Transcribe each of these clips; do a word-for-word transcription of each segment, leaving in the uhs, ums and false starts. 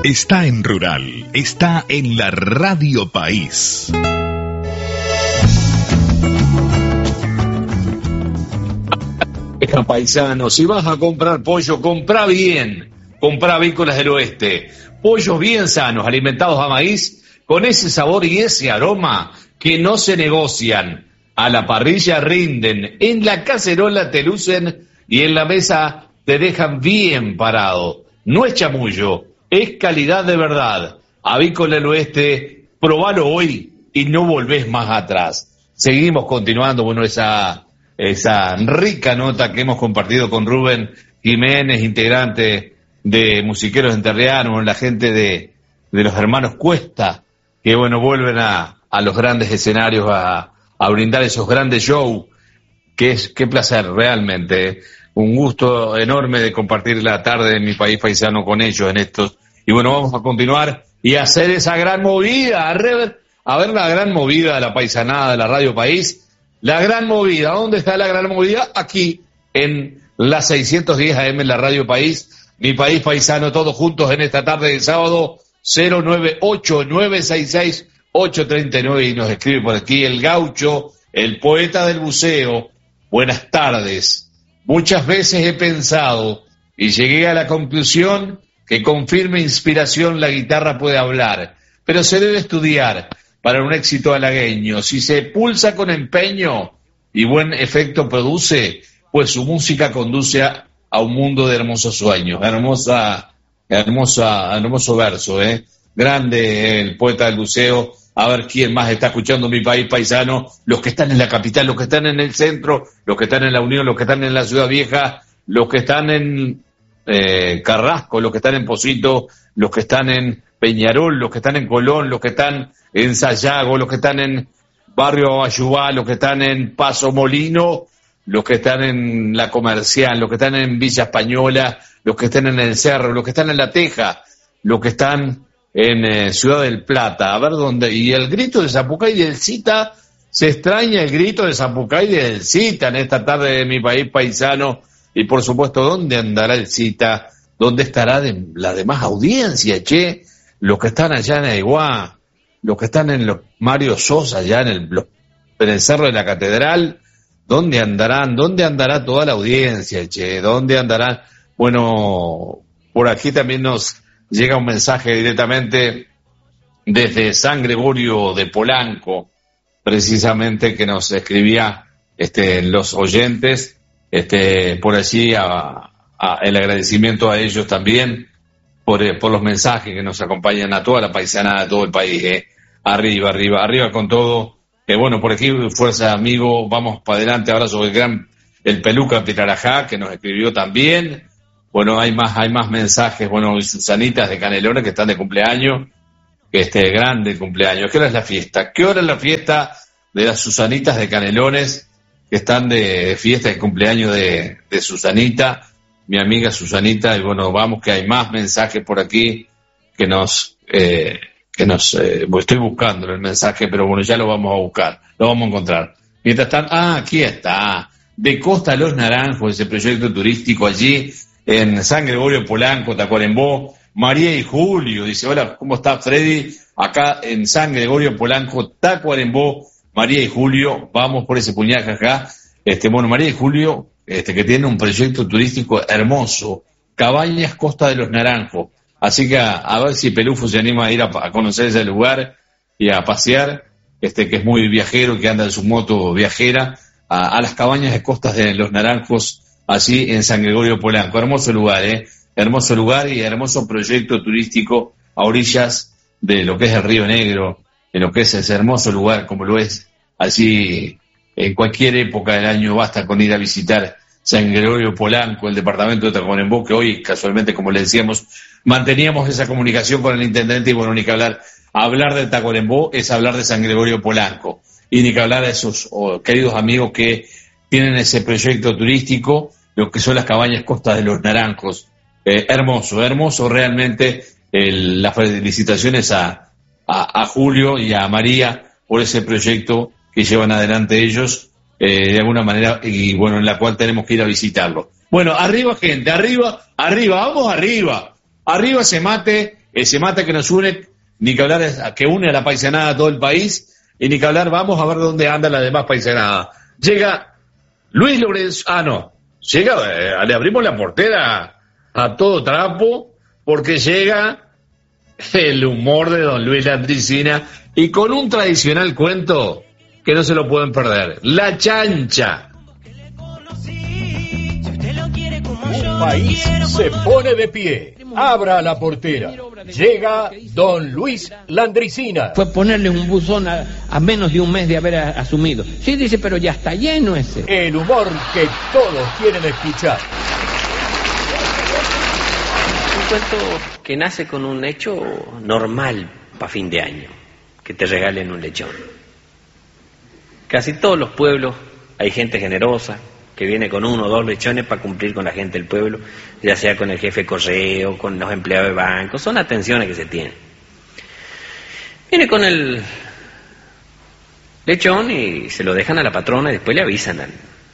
Está en Rural, está en la Radio País. Paisano, si vas a comprar pollo, compra bien. Compra Avícolas del Oeste. Pollos bien sanos, alimentados a maíz, con ese sabor y ese aroma que no se negocian. A la parrilla rinden, en la cacerola te lucen y en la mesa te dejan bien parado. No es chamullo, es calidad de verdad. Avícola del Oeste, probalo hoy y no volvés más atrás. Seguimos continuando, bueno, esa... esa rica nota que hemos compartido con Rubén Jiménez, integrante de Musiqueros Enterrianos, la gente de, de los hermanos Cuesta, que bueno, vuelven a, a los grandes escenarios a, a brindar esos grandes shows, que es, qué placer, realmente, un gusto enorme de compartir la tarde de Mi País Paisano con ellos en estos, y bueno, vamos a continuar y hacer esa gran movida, a ver, a ver la gran movida de la paisanada de la Radio País. La gran movida, ¿dónde está la gran movida? Aquí, en la seiscientos diez A M en la Radio País, Mi País Paisano, todos juntos en esta tarde de sábado, cero nueve ocho nueve seis seis ocho tres nueve, y nos escribe por aquí el gaucho, el poeta del buceo. Buenas tardes. Muchas veces he pensado y llegué a la conclusión que con firme inspiración la guitarra puede hablar, pero se debe estudiar para un éxito halagueño. Si se pulsa con empeño y buen efecto produce, pues su música conduce a, a un mundo de hermosos sueños. Hermosa, hermosa, hermoso verso, ¿eh? Grande el poeta del buceo. A ver quién más está escuchando Mi País Paisano. Los que están en la capital, los que están en el centro, los que están en la Unión, los que están en la Ciudad Vieja, los que están en eh, Carrasco, los que están en Pocito, los que están en Peñarol, los que están en Colón, los que están en Sayago, los que están en Barrio Ayubá, los que están en Paso Molino, los que están en La Comercial, los que están en Villa Española, los que están en El Cerro, los que están en La Teja, los que están en eh, Ciudad del Plata, a ver dónde, y el grito de Zapucay y del Cita, se extraña el grito de Zapucay y del Cita en esta tarde de Mi País Paisano, y por supuesto, ¿dónde andará el Cita? ¿Dónde estará de, la demás audiencia, che? Los que están allá en Aiguá, los que están en los Mario Sosa, allá en el, los, en el Cerro de la Catedral, ¿dónde andarán? ¿Dónde andará toda la audiencia, che? ¿Dónde andarán? Bueno, por aquí también nos llega un mensaje directamente desde San Gregorio de Polanco, precisamente, que nos escribía este, los oyentes, este, por allí a, a, el agradecimiento a ellos también, Por, por los mensajes que nos acompañan a toda la paisanada de todo el país, ¿eh? Arriba, arriba, arriba con todo. Eh, bueno, por aquí, fuerza, amigo, vamos para adelante. Abrazo del gran, el Peluca Pitarajá, que nos escribió también. Bueno, hay más, hay más mensajes. Bueno, Susanitas de Canelones, que están de cumpleaños, que este grande cumpleaños. ¿Qué hora es la fiesta? ¿Qué hora es la fiesta de las Susanitas de Canelones, que están de, de fiesta de cumpleaños de, de Susanita? Mi amiga Susanita, y bueno, vamos que hay más mensajes por aquí que nos, eh, que nos, eh, estoy buscando el mensaje, pero bueno, ya lo vamos a buscar, lo vamos a encontrar. Mientras tanto, ah, aquí está, de Costa a Los Naranjos, ese proyecto turístico allí en San Gregorio Polanco, Tacuarembó. María y Julio, dice, hola, ¿cómo está Freddy? Acá en San Gregorio Polanco, Tacuarembó, María y Julio, vamos por ese puñaje acá. Este, bueno, María y Julio, Este, que tiene un proyecto turístico hermoso, Cabañas Costa de los Naranjos. Así que a, a ver si Pelufo se anima a ir a, a conocer ese lugar y a pasear, este que es muy viajero, que anda en su moto viajera, a, a las Cabañas de Costas de los Naranjos, así en San Gregorio Polanco. Hermoso lugar, ¿eh? Hermoso lugar y hermoso proyecto turístico a orillas de lo que es el Río Negro, en lo que es ese hermoso lugar, como lo es allí. En cualquier época del año basta con ir a visitar San Gregorio Polanco, el departamento de Tacuarembó, que hoy, casualmente, como le decíamos, manteníamos esa comunicación con el intendente, y bueno, ni que hablar. Hablar de Tacuarembó es hablar de San Gregorio Polanco, y ni que hablar de esos oh, queridos amigos que tienen ese proyecto turístico, lo que son las Cabañas Costas de los Naranjos. Eh, hermoso, hermoso realmente. El, las felicitaciones a, a, a Julio y a María por ese proyecto que llevan adelante ellos, eh, de alguna manera, y bueno, en la cual tenemos que ir a visitarlo. Bueno, arriba gente, arriba, arriba, vamos arriba, arriba ese mate, ese mate que nos une, ni que hablar, que une a la paisanada a todo el país, y ni que hablar, vamos a ver dónde anda la demás paisanada. Llega Luis Lorenzo, ah no, llega, eh, le abrimos la portera a todo trapo, porque llega el humor de don Luis Landricina, y con un tradicional cuento que no se lo pueden perder, La Chancha. Un país se pone de pie. Abra la portera. Llega don Luis Landricina. Fue ponerle un buzón a, a menos de un mes de haber a, asumido. Sí, dice, pero ya está lleno ese. El humor que todos quieren escuchar. Un cuento que nace con un hecho normal para fin de año, que te regalen un lechón. Casi todos los pueblos hay gente generosa que viene con uno o dos lechones para cumplir con la gente del pueblo, ya sea con el jefe de correo, con los empleados de banco, son atenciones que se tienen. Viene con el lechón y se lo dejan a la patrona y después le avisan al,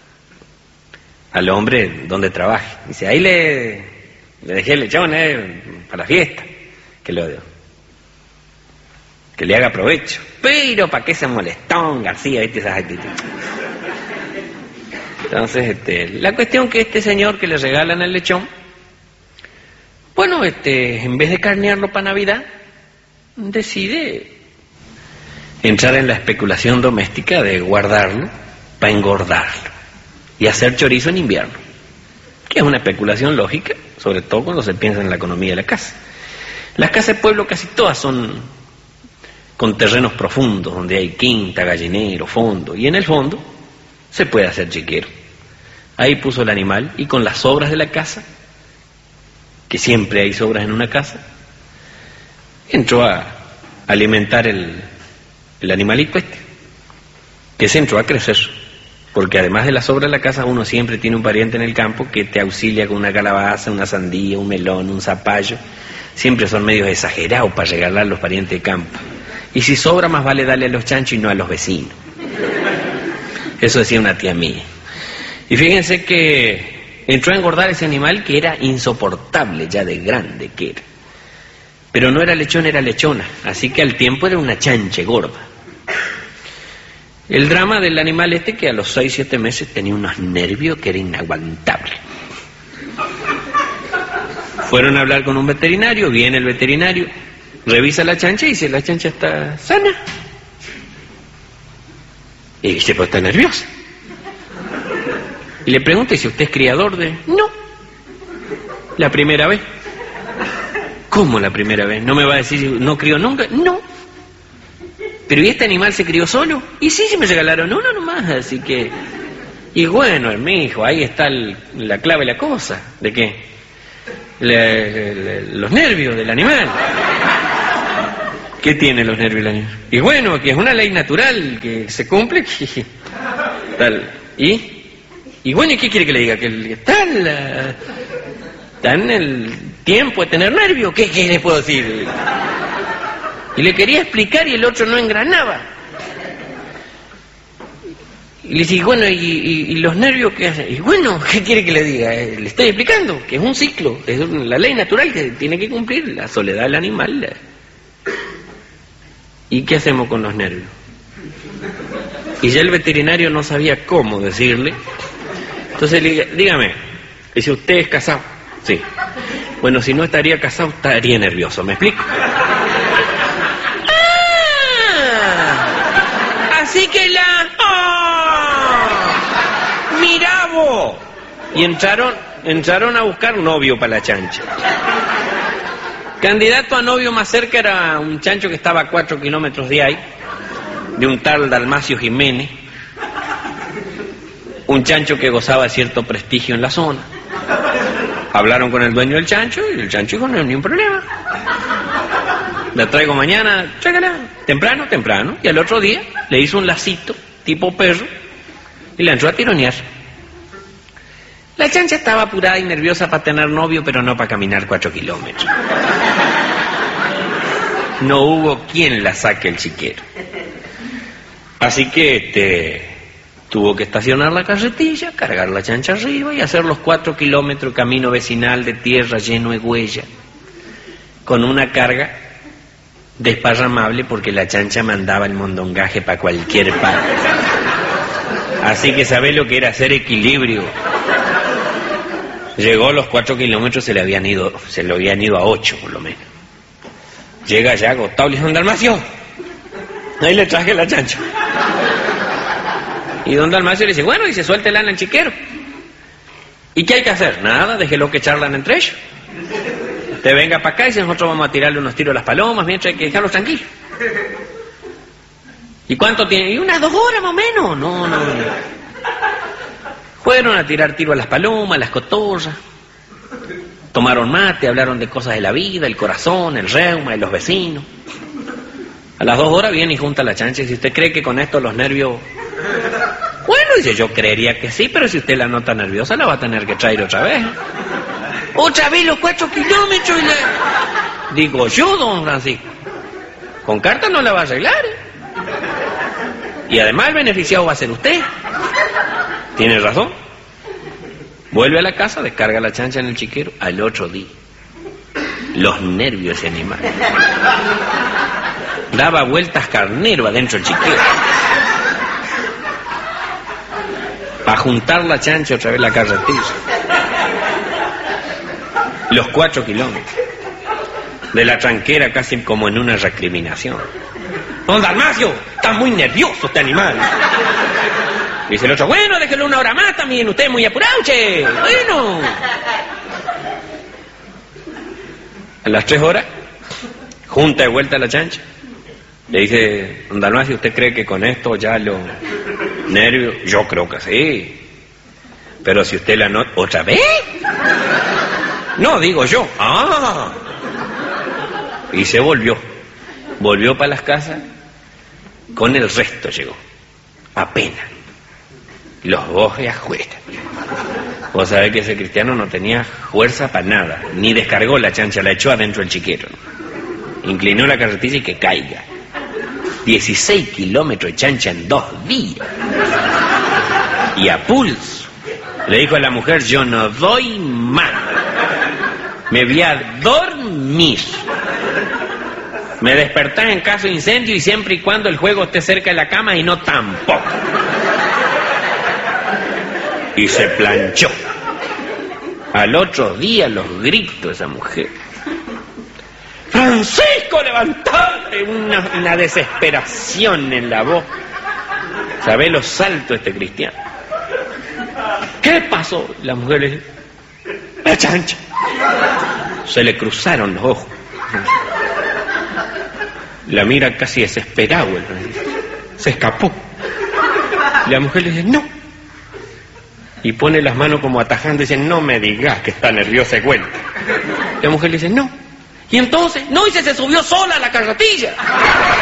al hombre donde trabaje. Dice, ahí le, le dejé el lechón eh, para la fiesta, que lo que le haga provecho. Pero ¿para qué se molestón, García? ¿Viste esas actitudes? Entonces, este, la cuestión que este señor que le regalan el lechón, bueno, este, en vez de carnearlo para Navidad, decide entrar en la especulación doméstica de guardarlo para engordarlo y hacer chorizo en invierno, que es una especulación lógica, sobre todo cuando se piensa en la economía de la casa. Las casas de pueblo casi todas son con terrenos profundos, donde hay quinta, gallinero, fondo, y en el fondo se puede hacer chiquero. Ahí puso el animal y con las sobras de la casa, que siempre hay sobras en una casa, entró a alimentar el, el animalito este, que se entró a crecer, porque además de las sobras de la casa uno siempre tiene un pariente en el campo que te auxilia con una calabaza, una sandía, un melón, un zapallo. Siempre son medios exagerados para regalar a los parientes de campo. Y si sobra, más vale darle a los chanchos y no a los vecinos. Eso decía una tía mía. Y fíjense que entró a engordar ese animal que era insoportable ya de grande que era. Pero no era lechón, era lechona. Así que al tiempo era una chanche gorda. El drama del animal este que a los seis, siete meses tenía unos nervios que era inaguantable. Fueron a hablar con un veterinario, viene el veterinario, revisa la chancha y dice, la chancha está sana. Y dice, pues está nerviosa. Y le pregunta, ¿y si usted es criador de...? No. ¿La primera vez? ¿Cómo la primera vez? ¿No me va a decir, no crió nunca? No. ¿Pero y este animal se crió solo? Y sí, se me regalaron uno nomás, así que... Y bueno, mi hijo, ahí está el, la clave de la cosa. ¿De qué? Le, le, los nervios del animal. ¿Qué tiene los nervios del animal? Y bueno, que es una ley natural que se cumple. Que, tal. ¿Y? Y bueno, ¿y qué quiere que le diga? Que está en, la, está en el tiempo de tener nervios. ¿Qué, qué le puedo decir? Y le quería explicar y el otro no engranaba. Y le dije, bueno, ¿y, y, y los nervios qué hacen? Y bueno, ¿qué quiere que le diga? Eh, le estoy explicando que es un ciclo, es la ley natural que tiene que cumplir, la soledad del animal. La... ¿Y qué hacemos con los nervios? Y ya el veterinario no sabía cómo decirle. Entonces le dije, dígame, ¿y si usted es casado? Sí. Bueno, si no estaría casado, estaría nervioso, ¿me explico? ¡Ah! Así que la... ¡Oh! ¡Mirá vos! Y entraron, entraron a buscar novio para la chancha. Candidato a novio más cerca era un chancho que estaba a cuatro kilómetros de ahí, de un tal Dalmacio Jiménez, un chancho que gozaba de cierto prestigio en la zona. Hablaron con el dueño del chancho y el chancho dijo, no hay ningún problema. La traigo mañana, tráigala. Temprano, temprano. Y al otro día le hizo un lacito, tipo perro, y la entró a tironear. La chancha estaba apurada y nerviosa para tener novio, pero no para caminar cuatro kilómetros. No hubo quien la saque el chiquero. Así que este, tuvo que estacionar la carretilla, cargar la chancha arriba y hacer los cuatro kilómetros camino vecinal de tierra lleno de huella. con una carga desparramable porque la chancha mandaba el mondongaje para cualquier parte. Así que sabés lo que era hacer equilibrio. Llegó a los cuatro kilómetros, se le habían ido, se le habían ido a ocho por lo menos. Llega ya agotado, le dice: don Dalmacio, ahí le traje la chancha. Y don Dalmacio le dice: bueno, dice, suéltela en el chiquero. ¿Y qué hay que hacer? Nada, déjelo que charlan entre ellos. Usted venga para acá y si nosotros vamos a tirarle unos tiros a las palomas, mientras hay que dejarlos tranquilos. ¿Y cuánto tiene? Y unas dos horas más o menos. No, no, no. Fueron a tirar tiro a las palomas, a las cotorras. Tomaron mate, hablaron de cosas de la vida, el corazón, el reuma, de los vecinos. A las dos horas viene y junta la chancha y dice: ¿usted cree que con esto los nervios...? Bueno, dice, yo creería que sí, pero si usted la nota nerviosa la va a tener que traer otra vez. ¿Otra vez los cuatro kilómetros? Y le... Digo yo, don Francisco, con carta no la va a arreglar, ¿eh? Y además el beneficiado va a ser usted. Tiene razón. Vuelve a la casa, descarga la chancha en el chiquero. Al otro día, los nervios de ese animal. Daba vueltas carnero adentro del chiquero. Para juntar la chancha otra vez la carretilla. Los cuatro kilómetros. De la tranquera casi como en una recriminación. Don Dalmacio, está muy nervioso este animal. Dice el otro: bueno, déjelo una hora más también, usted es muy apurado, che. Bueno. A las tres horas, junta de vuelta la chancha. Le dice: don Dalmacio, ¿usted cree que con esto ya los nervios? Yo creo que sí. Pero si usted la nota... ¿Otra vez? No, digo yo. Ah. Y se volvió. Volvió para las casas. Con el resto llegó. Apenas. Los dos de ajuera. Vos sabés que ese cristiano no tenía fuerza para nada. Ni descargó la chancha, la echó adentro del chiquero. Inclinó la carretilla y que caiga. dieciséis kilómetros de chancha en dos días. Y a pulso. Le dijo a la mujer: yo no doy más. Me voy a dormir. Me despertás en caso de incendio y siempre y cuando el juego esté cerca de la cama y no tampoco. Y se planchó. Al otro día los gritos de esa mujer: Francisco, levantate. Una, una desesperación en la voz. ¿Sabés los saltos de este cristiano? ¿Qué pasó? La mujer le dice: la chancha. Se le cruzaron los ojos. La mira casi desesperado. Se escapó. La mujer le dice: no. Y pone las manos como atajando y dice: no me digas que está nerviosa de vuelta. La mujer le dice: no. Y entonces, no, y se, se subió sola a la carretilla.